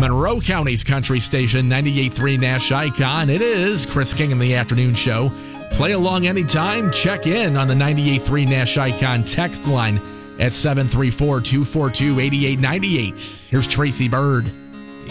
Monroe County's country station, 98.3 Nash Icon. It is Chris King in the Afternoon Show. Play along anytime. Check in on the 98.3 Nash Icon text line at 734-242-8898. Here's Tracy Bird.